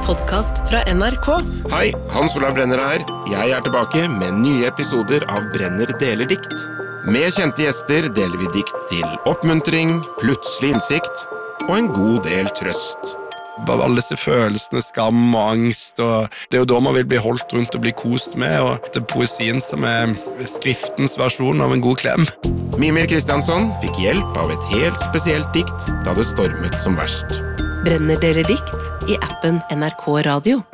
podcast fra NRK. Hei, Hans Olav Brenner her. Jeg er tilbake med nye episoder av Brenner deler dikt. Med kjente gjester deler vi dikt til oppmuntring, plutselig innsikt og en god del trøst. Bare alle disse følelsene, skam og angst, og det er jo da man vil bli holdt rundt og bli kost med, og det er poesien som er skriftens versjon av en god klem. Mimir Kristiansson fikk hjelp av et helt spesielt dikt da det stormet som verst. Brenner deler dikt i appen NRK Radio.